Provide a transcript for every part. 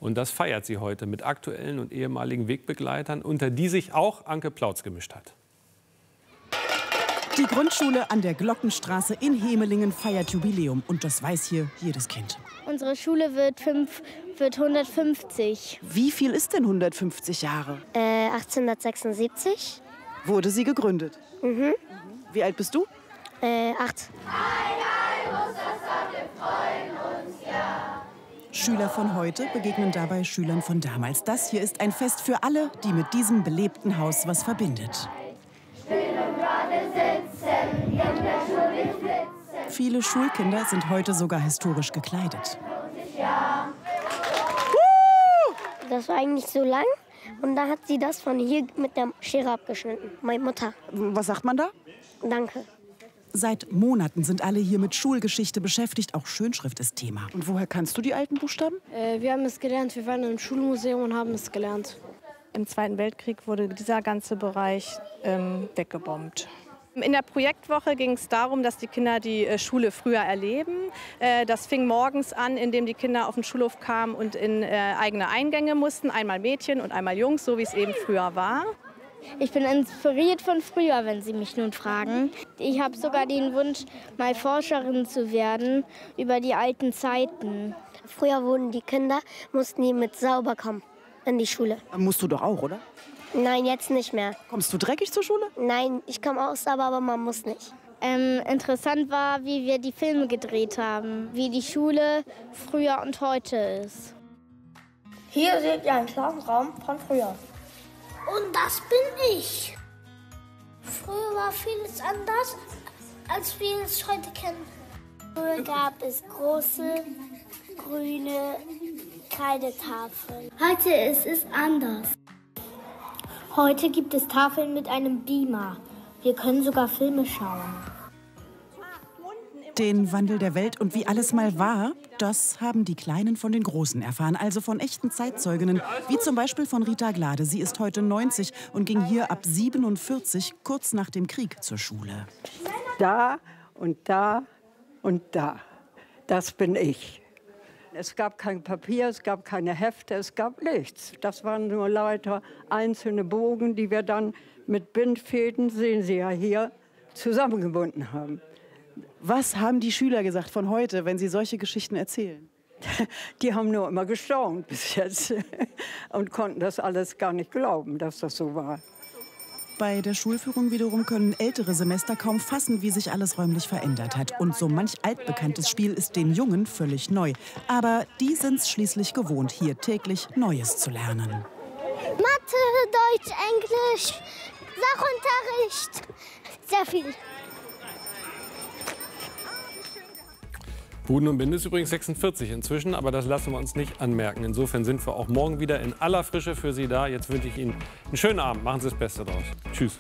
Und das feiert sie heute mit aktuellen und ehemaligen Wegbegleitern, unter die sich auch Anke Plautz gemischt hat. Die Grundschule an der Glockenstraße in Hemelingen feiert Jubiläum. Und das weiß hier jedes Kind. Unsere Schule wird 150. Wie viel ist denn 150 Jahre? 1876. Wurde sie gegründet? Mhm. Wie alt bist du? 8. Schüler von heute begegnen dabei Schülern von damals. Das hier ist ein Fest für alle, die mit diesem belebten Haus was verbindet. Viele Schulkinder sind heute sogar historisch gekleidet. Das war eigentlich so lang und da hat sie das von hier mit der Schere abgeschnitten, meine Mutter. Was sagt man da? Danke. Seit Monaten sind alle hier mit Schulgeschichte beschäftigt. Auch Schönschrift ist Thema. Und woher kannst du die alten Buchstaben? Wir haben es gelernt. Wir waren im Schulmuseum und haben es gelernt. Im Zweiten Weltkrieg wurde dieser ganze Bereich weggebombt. In der Projektwoche ging es darum, dass die Kinder die Schule früher erleben. Das fing morgens an, indem die Kinder auf den Schulhof kamen und in eigene Eingänge mussten. Einmal Mädchen und einmal Jungs, so wie es eben früher war. Ich bin inspiriert von früher, wenn Sie mich nun fragen. Ich habe sogar den Wunsch, mal Forscherin zu werden über die alten Zeiten. Früher mussten die mit sauber kommen in die Schule. Musst du doch auch, oder? Nein, jetzt nicht mehr. Kommst du dreckig zur Schule? Nein, ich komme aus, aber man muss nicht. Interessant war, wie wir die Filme gedreht haben, wie die Schule früher und heute ist. Hier seht ihr einen Klassenraum von früher. Und das bin ich. Früher war vieles anders, als wir es heute kennen. Früher gab es große, grüne Kreidetafeln. Heute ist es anders. Heute gibt es Tafeln mit einem Beamer. Wir können sogar Filme schauen. Den Wandel der Welt und wie alles mal war, das haben die Kleinen von den Großen erfahren. Also von echten Zeitzeuginnen, wie zum Beispiel von Rita Glade. Sie ist heute 90 und ging hier ab 47, kurz nach dem Krieg, zur Schule. Da und da und da, das bin ich. Es gab kein Papier, es gab keine Hefte, es gab nichts. Das waren nur lauter einzelne Bogen, die wir dann mit Bindfäden, sehen Sie ja hier, zusammengebunden haben. Was haben die Schüler gesagt von heute, wenn sie solche Geschichten erzählen? Die haben nur immer gestaunt bis jetzt und konnten das alles gar nicht glauben, dass das so war. Bei der Schulführung wiederum können ältere Semester kaum fassen, wie sich alles räumlich verändert hat. Und so manch altbekanntes Spiel ist den Jungen völlig neu. Aber die sind's schließlich gewohnt, hier täglich Neues zu lernen. Mathe, Deutsch, Englisch, Sachunterricht, sehr viel. Buden und Binde ist übrigens 46 inzwischen, aber das lassen wir uns nicht anmerken. Insofern sind wir auch morgen wieder in aller Frische für Sie da. Jetzt wünsche ich Ihnen einen schönen Abend. Machen Sie das Beste draus. Tschüss.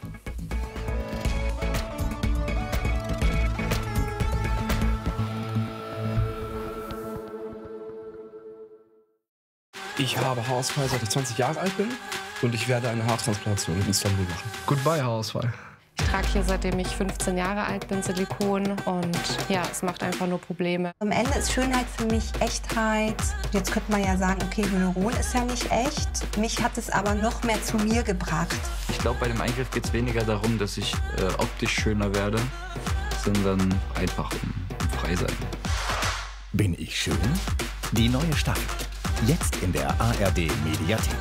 Ich habe Haarausfall, seit ich 20 Jahre alt bin. Und ich werde eine Haartransplantation in Istanbul machen. Goodbye, Haarausfall. Ich trage hier, seitdem ich 15 Jahre alt bin, Silikon. Und ja, es macht einfach nur Probleme. Am Ende ist Schönheit für mich Echtheit. Jetzt könnte man ja sagen, okay, Hyaluron ist ja nicht echt. Mich hat es aber noch mehr zu mir gebracht. Ich glaube, bei dem Eingriff geht es weniger darum, dass ich optisch schöner werde, sondern einfach um frei sein. Bin ich schön? Die neue Staffel. Jetzt in der ARD-Mediathek.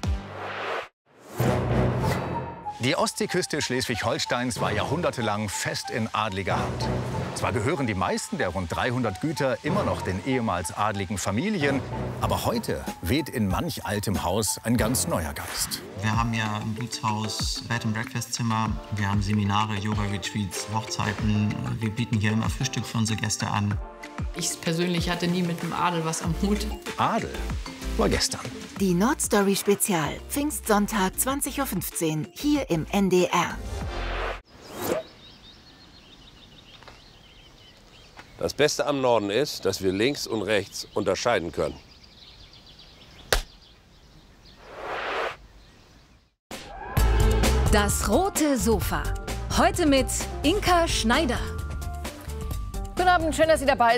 Die Ostseeküste Schleswig-Holsteins war jahrhundertelang fest in adliger Hand. Zwar gehören die meisten der rund 300 Güter immer noch den ehemals adligen Familien, aber heute weht in manch altem Haus ein ganz neuer Geist. Wir haben ja im Gutshaus Bed-and-Breakfast-Zimmer, wir haben Seminare, Yoga-Retreats, Hochzeiten. Wir bieten hier immer Frühstück für unsere Gäste an. Ich persönlich hatte nie mit dem Adel was am Hut. Adel war gestern. Die Nordstory Spezial, Pfingstsonntag 20:15 Uhr, hier im NDR. Das Beste am Norden ist, dass wir links und rechts unterscheiden können. Das rote Sofa. Heute mit Inka Schneider. Guten Abend, schön, dass Sie dabei sind.